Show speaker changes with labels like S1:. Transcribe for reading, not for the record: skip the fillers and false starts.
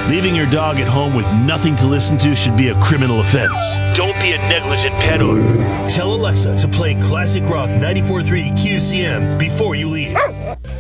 S1: Leaving your dog at home with nothing to listen to should be a criminal offense. Don't be a negligent pet owner. Tell Alexa to play classic rock 94.3 QCM before you leave.